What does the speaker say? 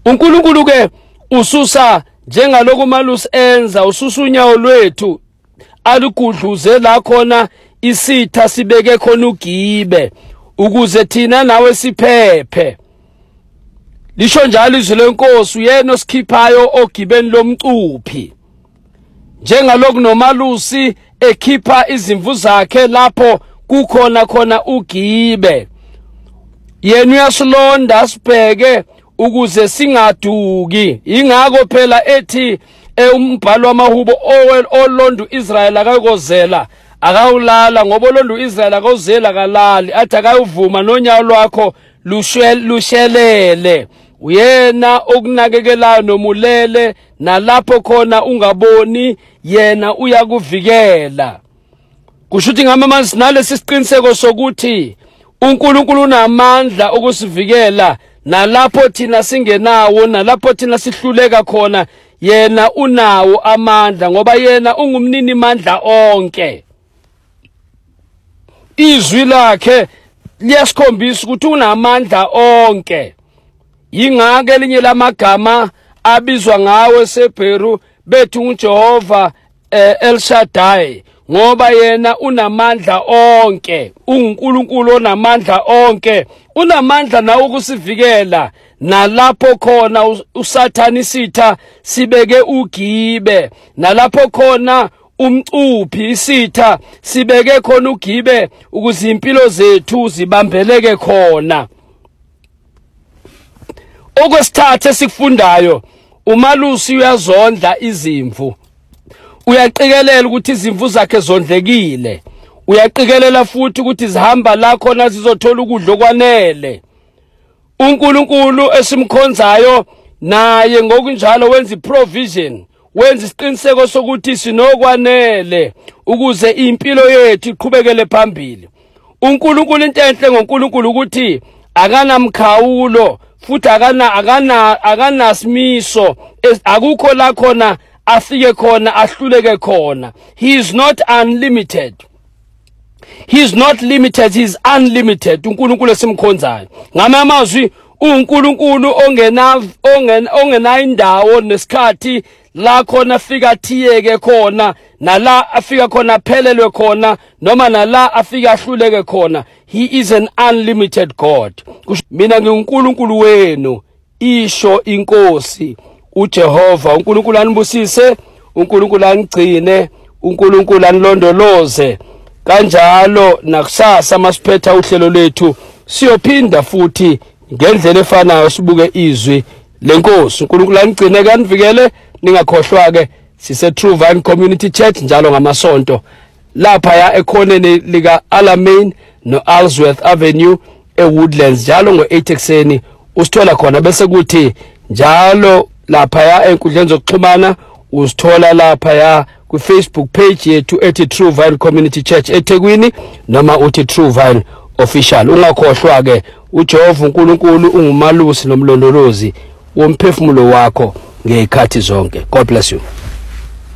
uNkulunkulu ke ususa njengaloku umalusi enza, ususa unyawo lwethu alugudluze la khona isitha sibeke khona ugibe ukuze thina nawe siphephe. Lisho njalo izwi lenkosi, uyena osikhiphayo ogibeni lomcuphi. Njengaloku nomalusi ekhipha izimvu zakhe lapho kukhona khona ugibe, yena uyasilonda sibheke ukuze singaduki. Ingakho phela ethi umbhalo wamahubo olonda uIsrayeli akakozela akawulala, ngoba olonda uIsrayeli akawuzela kalali, athi akayuvuma nonyawo lwakho lushelele. Uyena okunakekelayo nomulele, nalapho khona ungaboni yena uyakuvikela. Kusho ukuthi ngamamanzi nalesi siqiniseko sokuthi uNkulunkulu unamandla okusivikela, nalapho thina singenawo, nalapho thina sihluleka khona yena unawo amandla, ngoba yena ungumnini mandla onke. Izwi lakhe liyasikhombisa ukuthi unamandla onke. Yingakho elinye lamagama abizwa ngawe seBheru bethi uJehova El Shaddai, ngoba yena unamandla onke, uNkulunkulu onamandla onke. Unamandla na ukusivikela nalapho khona uSathani sitha sibeke ugibe, nalapho khona umcuphi isitha sibeke khona ugibe ukuze impilo zethu zibambeleke khona. Okwesithathu esikufundayo, umalusi uyazondla izimvu. Uyaqikelela ukuthi izimvu zakhe zondlekile. Uyaqikelela futhi ukuthi zihamba la khona zizothola ukudla okwanele. uNkulunkulu esimkhonzayo naye ngokunjalo wenza iprovision, wenza isiqiniseko sokuthi sinokwanele ukuze impilo yethu iqhubekele phambili. uNkulunkulu into enhle ngoNkulunkulu ukuthi akanamkhawulo futhi akanasimiso, akukho la khona afike khona ahluleke khona. He is not unlimited. He is not limited, he is unlimited. uNkulunkulu esimkhonzayo ngamanye amazwi uNkulunkulu ongena indawo nesikhathi la khona afika thiyeke khona, nala afika khona aphelelwe khona, noma nala afika ahluleke khona. He is an unlimited God. Mina ngiuNkulunkulu wenu, isho inkosi uJehova. uNkulunkulu anibusise, uNkulunkulu angigcine, uNkulunkulu anilondoloze. Kanjalo nakusasa masiphetha uhlelo lethu siyophinda futhi ngendlela efanayo sibuke izwi lenkosi. uNkulunkulu angigcine kanivikele, ningakhohlwa ke sise True Vine Community Church njalo ngamasonto lapha ya ekhoneni lika Alamein no Alsworth Avenue eWoodlands, njalo ngo8 ekseni usithola khona, bese kuthi njalo lapha ya enkundleni zokuxhumana usithola lapha ya ku Facebook page yethu ethi True Vine Community Church eThekwini, noma uthi True Vine Official. Ungakhohlwa ke uJehova uNkulunkulu ungumalusi nomlondolozi womphefumulo wakho ngezikhathi zonke. God bless you.